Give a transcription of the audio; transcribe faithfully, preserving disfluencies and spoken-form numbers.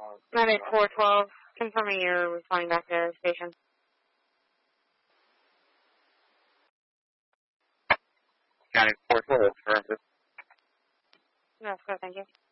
Medic four twelve, confirming you're responding back to the station. County four twelve, affirmative. Yes, sir, thank you.